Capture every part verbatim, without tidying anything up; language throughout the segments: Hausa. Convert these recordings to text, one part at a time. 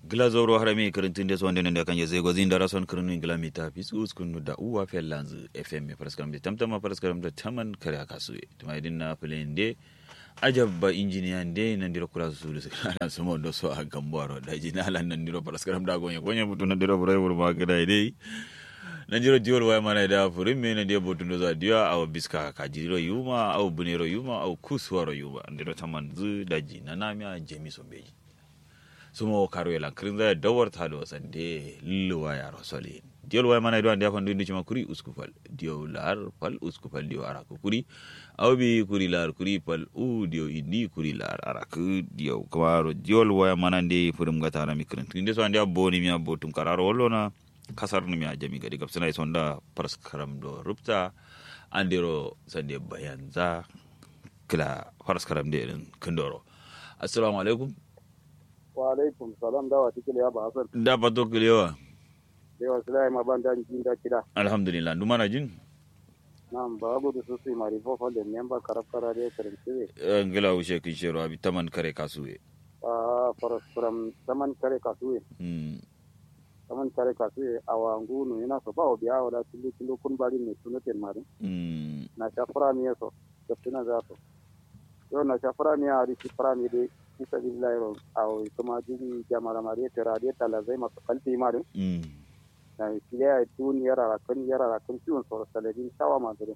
Glazoro harami kirintin des wande nende kanje zego zinda rason kirinu inglamita pisus kunu da uwa fellanzu F M paraskram de tamtama paraskram de taman kare akasuye tuma idinna pelende ajabba engineer de nandiro kula su su kana sumo do so a gambaro da jina lan nandiro paraskram da gonye gonye butu nandiro burai burma gida dai nanjiro diol way mana da furin me nandiyo butu ndo za dia aw biska ka jiro yuma aw bunero yuma aw kuswaro yuma ndiro taman zu da jina namia jemiso beji sumo karo yela krinza dawar ta do sande lilwa ya rasoli diol way mana do ande afan do ndima kuri uskufal dio lar fal uskufal dio ara kuri awbi kuri lar kuri pal u dio indi kuri lar ara ku dio kwaro diol way mana ndi furum gata na mikrin inde so ande aboni mi abotum kararo wolona kasar numi a jami gadi gabsana sonda paraskaram do rupta andiro sande bayanza kila paraskaram de kandoro assalamu alaikum wa alaikum salam dawa tikile ya ba hasan da bato kilewa dewa sulai ma banda jin da kida alhamdulillah duma na jin nam babu da sosai mari fo fa da memba karafara de karance ngila ushe kishero abi taman kare kasuwe ah paraskaram taman kare kasuwe mm taman kare kasuwe awangu no ina so ba obiya wala tulu tulu kun bari ne sunaten mari mm na shafra ne so tafsina za so yo na shafra ne ari shafra ne de isa billahi ro aw kuma jini jamara mari tera de tala zai masu kalti mari mm na kiya tun yara kan yara kan ciwon so saladin shawa ma dare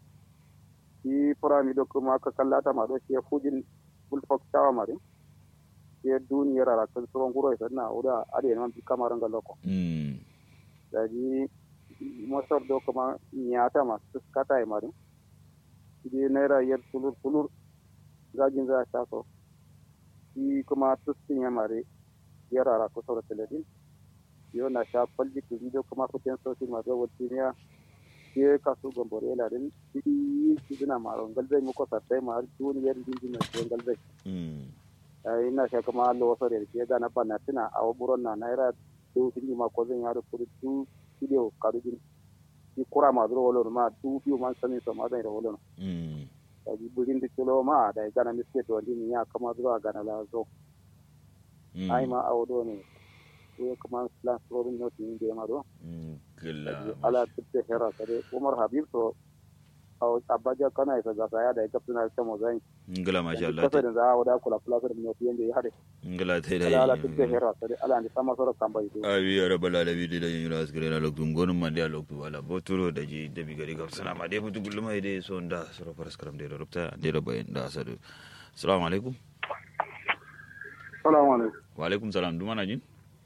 shi fara mi do kuma ka kallata ma do shi fujin bulfok shawa mari shi duniyar yara kan tsoron guro isa na oda ade nan bi kamaran ga loko mm daji mosor do kuma nyata ma kata ai mari shi naira yar sulur sulur gajin za ta so shi kuma tuskin ya mare yara ko soro teledin yo na sha palji video kuma ko ten so shi ma do wotinya ke kasu gombore la den shi shi dina maro galbe mu ko satai ma duniyar dinjin ne galbe mm ai na sha kuma lo so de ke ga na bana tina aw buron na naira do dinji ma ko zan yaro ko du video kadujin shi kura ma do wolo ma du biu man sami so ma da wolo mm daji burin da kilo ma da gana miske to din ya kama zuwa gana la zo ai ma awdo ne ko kuma plan program no tin de ma do killa ala titte hera kare Umar Habib to aw abaja kana isa ga saya da ka tuna ta mo zai ngala masha Allah ta da za wada kula plus no tin de hade ngala tai dai ala titte hera kare ala ni sama soro kambai to abi ya rabbal alamin da yin ras gare na loktu gonum man da loktu wala boturo da ji da bi gari gafsana ma dai mutu gulluma dai so nda soro paraskaram dai rubta dai rabayin da asadu assalamu alaikum assalamu alaikum wa alaikum salam duma na jin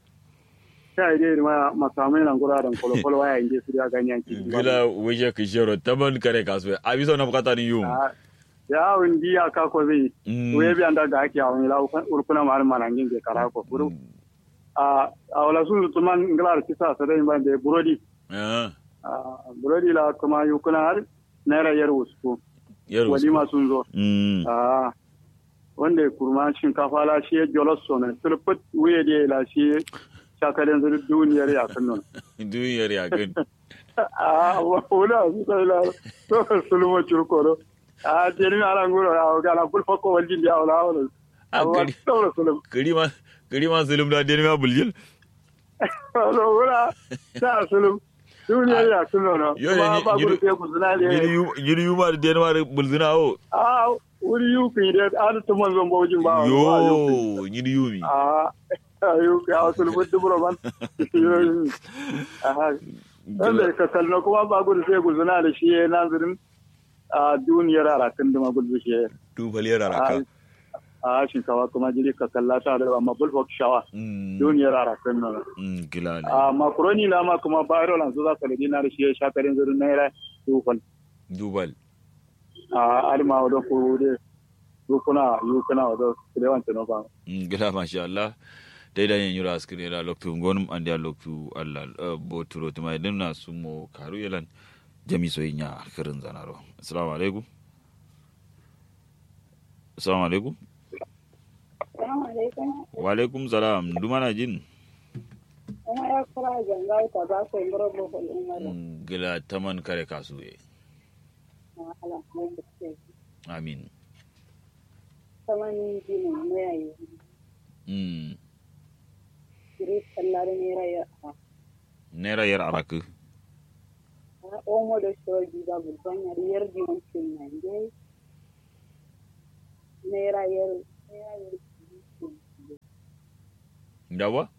sai dai ma masamai nan guraren kolo kolo waya inje su da ganyan ki gila waje ki shero taban kare kasuwa abi so na bukata ni yum ya windi ya ka ko zai we bi anda ga ki awon la urkuna mar manangin de karako buru a awala sun tuman nglar kisa sadai ban de burodi ah burodi la kuma yukuna har naira yar usku yar usku wali ma sun zo mm ah wanda kurma shinkafa la shi jolos sona sulfut wuye de la shi shakalen zuru duniyar ya kan non duniyar ya kan ah wala sai la to sulumo churkoro ah jeni ala nguro ya gala bul fako waljin ya wala wala agari gari ma gari ma zulum da deni ma buljil wala wala ta sulum duniyar ya kan non ba ba guru ke kuzuna ne yiri yiri yuma da deni ma bulzina o ah wuri yuki da an tuman zon bawjin ba yo yiri yumi ah ayo ka sulum dubro ban ah wanda ka kallo kuma ba gudu sai guzuna da shi nan zirin a duniyar arakan da magulbi shi dubaliyar araka a shinkawa kuma jiri ka kalla ta da amma bulfok shawa duniyar arakan nan mm gila ne a makaroni la ma kuma bayro lan zo za ka lidi na shi shakarin zurin naira dubal dubal a alma wadon ko de rukuna yukuna wadon lewan tano ba mm gila masha Allah dai da yin yura askire la loktu gonum andi loktu Allah boturo tuma idan na sumo karu yelan jami soyinya kirin zanaro assalamu alaikum assalamu alaikum assalamu alaikum wa alaikum salam dumana jin ina ya kura jangai ta ba sai ngoro bo ko umaro gila taman kare kasuwe amin taman jin ne yayi mm lare nera ya naira yar araku omo da shoji da bulban yar yar di wankin nan dai nera yar nera yar dawa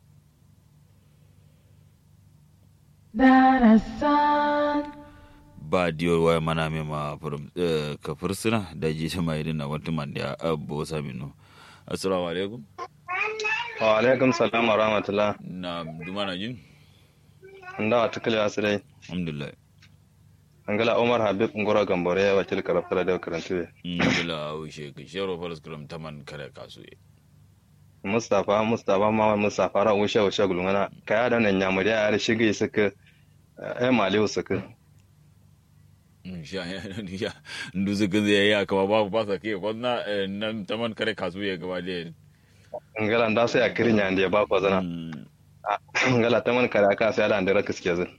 Darasan. ba diyor waya mana me ma furum ka fursuna da ji ta mai dinna wata man da abbo saminu assalamu alaikum wa alaikum salam wa rahmatullah na dumana jin nda atukali asrai alhamdulillah angala umar habib ngora gambore ya wakil karafara da karantuwe alhamdulillah o she ke shero faras kuram taman kare kasu mustafa mustafa ma mustafa ra wushe wushe gulungana kaya da nan nyamuri ya shige suka eh maliu suka sha ya ndu zuka zai ya kama ba ba sa ke wannan nan taman kare kasu ya gaba da ngala nda sai akiri nyande ba ko zana ngala taman kare aka sai da andara kiske zan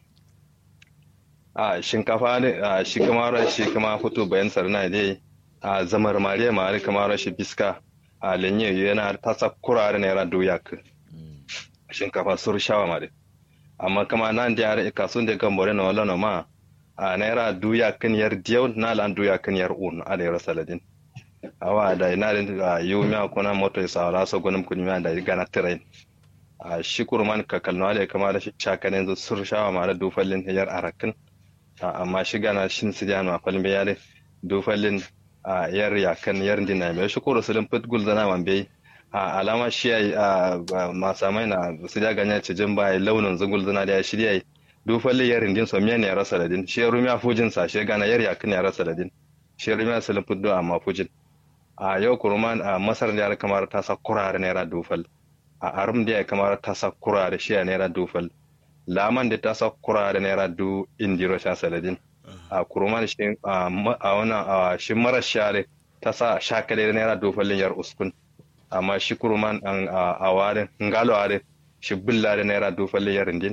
a shinkafa ne a shi kamar shi kuma fito bayan sarna dai a zamar mariya mari kamar shi biska a lenye yana tasa kurare naira doyak shinkafa sur shawa mari amma kama nan da yare kasun da gambore na wala ma a naira doya kan yar diyau na lan doya kan yar un a da yar saladin awa da ina da yumi akona moto sa ra so gonum kun mi da gana train a shikurman ka kalno ale kama da shi chakanen zo sur shawa mari do fallin yar arakin amma shiga na shin su jano falin bayare do fallin a yar yakan yar dina mai shukuru sulun pitbull zana man bai a alama shi a masamai na su ja ganya cijin bai launin zungul zana da shi dai do fallin yar din so miya ne ya rasa ladin shi rumiya fujin sa shi gana yar yakan ya rasa ladin shi rumiya sulun pitbull amma fujin a yau kurman a masar da kamar ta sa kurare naira dufal a arum da kamar ta sa kurare shi naira dufal laman da ta sa kurare naira du indiro sha saladin a kurman shi a wannan shi mara share ta sa shakale naira dufalin yar uskun amma shi kurman an a warin ngalo are shi billa da naira dufalin yar indin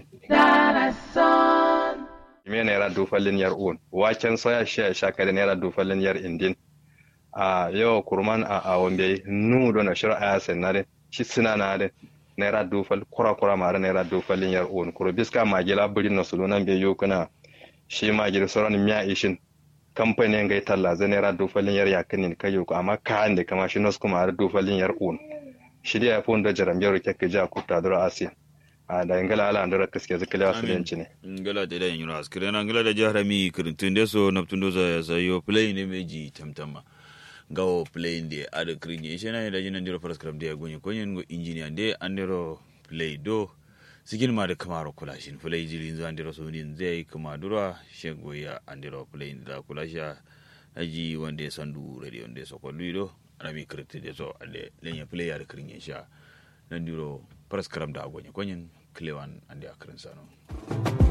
me naira dufalin yar un waken soya shi shakale naira dufalin yar indin a yau kurman a awon bai nu do na shira aya senare shi suna na da naira dufal kura kura mara naira dufalin yar un kuro biska magila burin na sulunan bai yo kuna shi magil sauran miya ishin kamfanin gai talla zai naira dufalin yar yakin kai yo amma kayan da kama shi nos kuma har dufalin yar un shi da ya fi wanda jarambiyar kake ja kuta dura asiya a da ingala ala andara kaske zakala wasu yanci ne ingala da da yin askire na ingala da jahra mi kirintun da so naftun do ya sayo play ne meji tamtama gawo play de ada krinye shena da jinan diro faras kram de gonye konyen go engineer de andero play do sigin ma da kamaro kulashin play jilin zan diro so nin zai kuma dura shego ya andero play da kulasha aji wande sandu radio wande so ko luido rami kirti de so ade lenya play ya krinye sha nan diro faras kram da gonye konyen klewan ande akrin sano